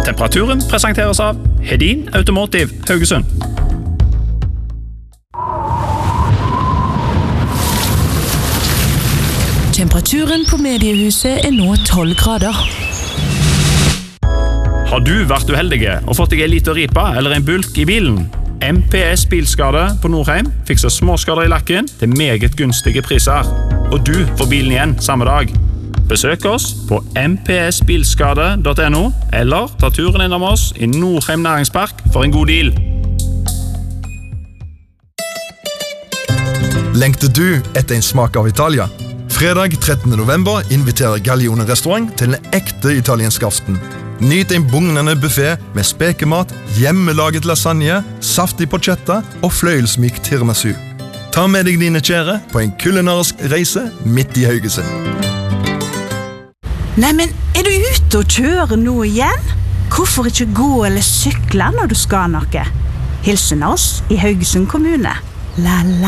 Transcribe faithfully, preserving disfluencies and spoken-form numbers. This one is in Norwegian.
Temperaturen presenteres av Hedin Automotive Haugesund. Temperaturen på mediehuset er nå tolv grader. Har du vært uheldige og fått deg en liten ripa eller en bulk i bilen? M P S Bilskade på Nordheim fikser småskader i lakken til meget gunstige priser. Og du får bilen igjen samme dag. Besøk oss på m p s bilskade punktum n o eller ta turen innom oss i Nordheim Næringspark for en god deal. Lengter du etter en smak av Italia? Fredag trettende november inviterer Gaglione restaurant til en ekte italiensk aften. Nyt en bugnende buffet med spekemat, hjemmelaget lasagne, saftig porchetta og fløyelsmyk tiramisu. Ta med deg dine kjære på en kulinarisk reise midt i Haugesund. Nei, men er du ute og kjører nå igjen? Hvorfor ikke gå eller sykle når du skal noe? Hilsen oss i Haugesund kommune. La la.